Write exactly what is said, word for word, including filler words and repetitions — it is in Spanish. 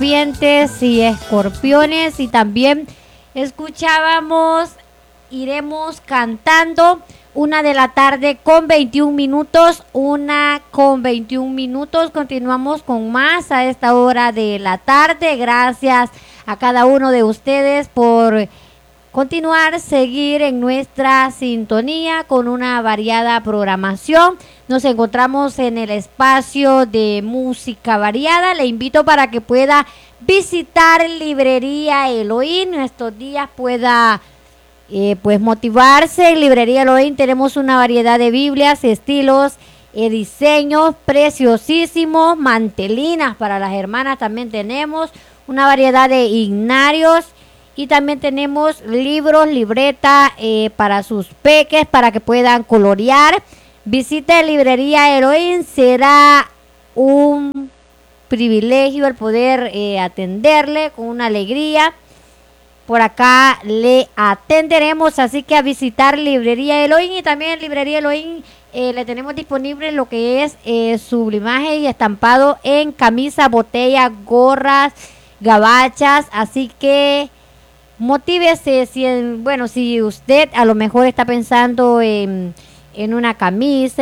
serpientes y escorpiones, y también escuchábamos Iremos Cantando. Una de la tarde con veintiún minutos, una con veintiún minutos. Continuamos con más a esta hora de la tarde. Gracias a cada uno de ustedes por continuar, seguir en nuestra sintonía con una variada programación. Nos encontramos en el espacio de música variada. Le invito para que pueda visitar Librería Elohim. En estos días pueda Eh, pues motivarse. En Librería Elohim tenemos una variedad de Biblias, estilos, eh, diseños preciosísimos, mantelinas para las hermanas también tenemos, una variedad de hignarios, y también tenemos libros, libreta eh, para sus peques, para que puedan colorear. Visite Librería Elohim, será un privilegio el poder eh, atenderle con una alegría. Por acá le atenderemos, así que a visitar Librería Elohim. Y también en Librería Elohim eh, le tenemos disponible lo que es eh, sublimaje y estampado en camisa, botella, gorras, gabachas. Así que motívese, si, bueno, si usted a lo mejor está pensando en, en una camisa,